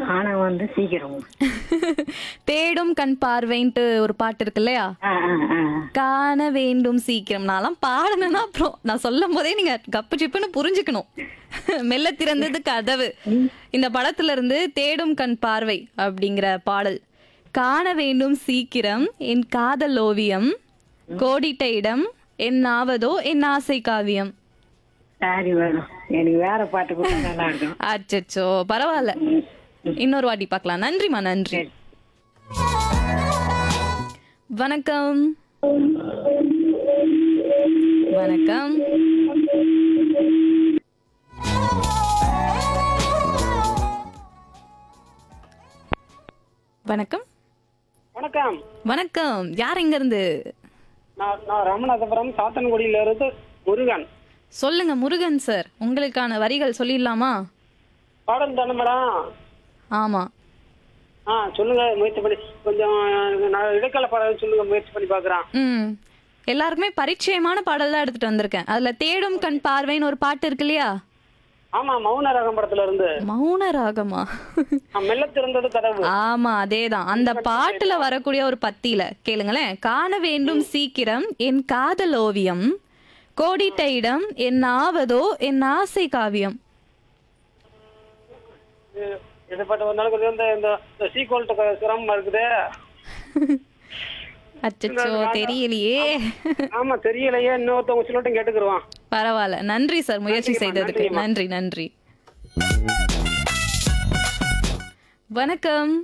ஆனா வந்து சீக்கிரம். தேடும் கண் பார்வைன்ட்டு ஒரு பாட்டு இருக்கு இல்லையா? ஆ, ஆ, ஆ. காண வேண்டும் சீக்கிரம். நான்லாம் பாடணும்னா அப்புறம் நான் சொல்லும் போதே நீங்க கப்பு சிப்புன்னு புரிஞ்சுக்கணும். மெல்ல திறந்தது கதவு. இந்த படத்துல இருந்து தேடும் கண் பார்வை அப்படிங்கிற பாடல். காண வேண்டும் சீக்கிரம் என் காதல் ஓவியம், கோடிட்ட இடம் என் ஆவதோ என் ஆசை காவியம். சரி மேடம், எனக்கு வேற பாட்டு கூட நல்லா இருக்கும். அச்சச்சோ, பரவாயில்ல. இன்னொரு வாட்டி பார்க்கலாம். நன்றிமா, நன்றி. சரி. வணக்கம். வணக்கம். வணக்கம். வணக்கம். வணக்கம். யார் எங்க இருந்து? நான் ராமநாதபுரம் சாத்தன்குடியில இருந்து முருகன். சொல்லுங்க முருகன் சார், உங்களுக்கான வரிகள் சொல்லிடலாமா? பாடல் தானே மேடம்? ஆமா. சொல்லுங்க, முயற்சி பண்ணி கொஞ்சம் நான் இடைக்கால பாடல் சொல்லுங்க, முயற்சி பண்ணி பாக்குறேன். எல்லாருக்குமே பரிச்சயமான பாடல் தான் எடுத்துட்டு வந்திருக்கேன். அதுல தேடும் கண் பார்வைன்னு ஒரு பாட்டு இருக்கு இல்லையா? ஆமா, மௌன ராகம் படத்துல இருந்து. மௌன ராகமா? மெல்ல திறந்தது கதவு. ஆமா, அதேதான். அந்த பாட்டுல வரக்கூடிய ஒரு பத்தியில கேளுங்களேன். காண வேண்டும் சீக்கிரம் என் காதல் ஓவியம், கோடிட்ட இடம் என் ஆவதோ என் ஆசை காவியம். இது பாட்டு ஒரு நாளைக்கு இந்த சீக்வல் சிரமமா இருக்குது. அச்சச்சோ, தெரியலையே. ஆமா, தெரியலையே. இன்னொருத்தவங்க சொல்லட்டும், கேட்டுக்குருவான். பரவாயில்ல. நன்றி சார், முயற்சி செய்ததுக்கு. நன்றி, நன்றி. வணக்கம்.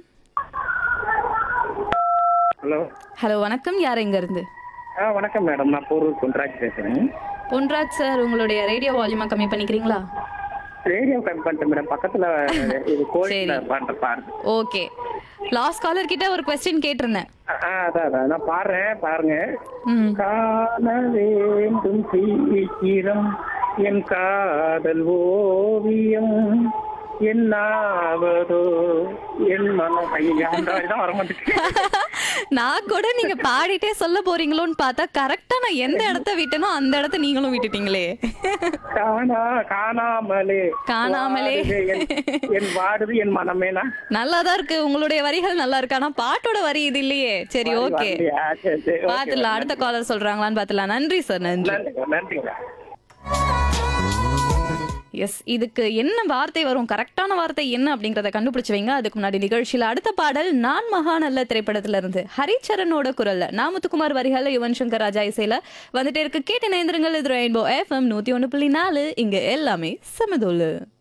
ஹலோ. ஹலோ, வணக்கம். யார் எங்க இருந்து? வணக்கம் மேடம், நான் போரூர் பொன்ராஜ் பேசுறேன். பொன்ராஜ் சார், உங்களுடைய ரேடியோ வால்யூமா கம்மி பண்ணிக்கிறீங்களா? ரேடியோ கம்மி பண்ணிட்டேன் மேடம், பக்கத்துல இது கோயில்ல பாட்டு பாருங்க. ஓகே. லாஸ்ட் காலர் கிட்ட ஒரு क्वेश्चन கேட்டிருந்தேன். அதான் நான் பாடுறேன், பாருங்க. காண வேண்டும் சீக்கிரம் என் காதல் ஓவியம், என்னாவதோ என் மனம். ஐயா, வர மாட்டேங்குது. நான் கூட நீங்க பாடிட்டே சொல்ல போறீங்களோன்னு பார்த்தா கரெக்டா நான் எந்த இடத்த விட்டனோ அந்த இடத்த நீங்களும் விட்டுட்டீங்களே. காணாமலே என் வாடுது என் மனமேனா. நல்லாதான் இருக்கு, உங்களுடைய வரிகள் நல்லா இருக்கு. ஆனா பாட்டோட வரி இது இல்லையே. சரி, ஓகே, பாத்துலாம். அடுத்த காலர் சொல்றாங்களான்னு பாத்துலாம். நன்றி சார், நன்றி. நன்றிங்க. எஸ், இதுக்கு என்ன வார்த்தை வரும், கரெக்டான வார்த்தை என்ன அப்படிங்கறத கண்டுபிடிச்சு வைங்க. அதுக்கு முன்னாடி நிகழ்ச்சியில அடுத்த பாடல் நான் மகாநல்ல திரைப்படத்துல இருந்து ஹரிச்சரனோட குரல்ல நாமத்துக்குமார் வரிகள்ல யுவன் சங்கர் ராஜா இசையில வந்துட்டே இருக்கு. கேட்டு நேந்திரங்கள். இது ரெயின்போ FM 101.4. இங்க எல்லாமே சமதோலு.